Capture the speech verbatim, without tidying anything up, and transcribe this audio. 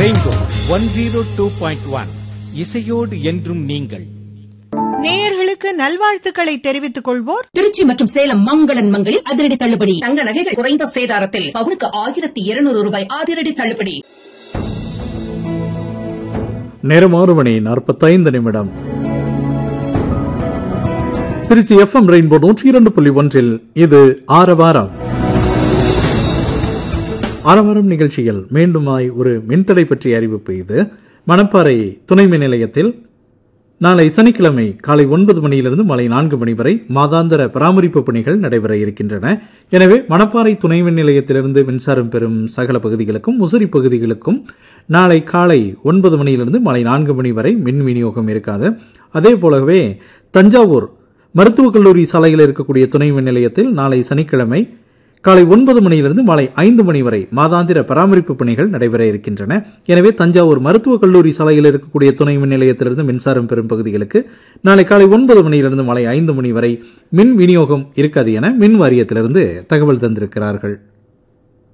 Rainbow one zero two point one இசையோடு என்றும் நீங்கள். நேயர்களுக்கு நல்வாழ்த்துக்களை தெரிவித்துக் கொள்வோர் திருச்சி மற்றும் சேலம் மங்களன் மங்களில் அதிரடி தள்ளுபடி. தங்க நகைகள் குறைந்த சேதாரத்தில் பவுனுக்கு ஆயிரத்தி இருநூறு ரூபாய் அதிரடி தள்ளுபடி. நேரம் ஆறு மணி நாற்பத்தைந்து நிமிடம். திருச்சி எஃப் எம் ரெயின்போ நூற்றி இரண்டு புள்ளி ஒன்றில் இது ஆரவாரம். ஆரவாரம் நிகழ்ச்சியில் மீண்டுமாய் ஒரு மின்தடை பற்றிய அறிவிப்பு. இது மணப்பாறை துணை மின் நிலையத்தில் நாளை சனிக்கிழமை காலை ஒன்பது மணியிலிருந்து மாலை நான்கு மணி வரை மாதாந்திர பராமரிப்பு பணிகள் நடைபெற இருக்கின்றன. எனவே மணப்பாறை துணை மின் நிலையத்திலிருந்து மின்சாரம் பெறும் சகல பகுதிகளுக்கும் முசிறி பகுதிகளுக்கும் நாளை காலை ஒன்பது மணியிலிருந்து மாலை நான்கு மணி வரை மின் விநியோகம் இருக்காது. அதே போலவே தஞ்சாவூர் மருத்துவக் கல்லூரி சாலையில் இருக்கக்கூடிய துணை மின் நிலையத்தில் நாளை சனிக்கிழமை காலை ஒன்பது மணியிலிருந்து மாலை ஐந்து மணி வரை மாதாந்திர பராமரிப்பு பணிகள் நடைபெற இருக்கின்றன. எனவே தஞ்சாவூர் மருத்துவக் கல்லூரி சாலையில் இருக்கக்கூடிய துணை மின் நிலையத்திலிருந்து மின்சாரம் பெறும் பகுதிகளுக்கு நாளை காலை ஒன்பது மணியிலிருந்து மாலை ஐந்து மணி வரை மின் விநியோகம் இருக்காது என மின் வாரியத்திலிருந்து தகவல் தந்திருக்கிறார்கள்.